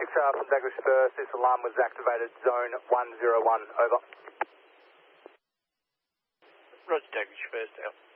from Daglish First. This alarm was activated zone 101. Over. Roger, Daglish First, out.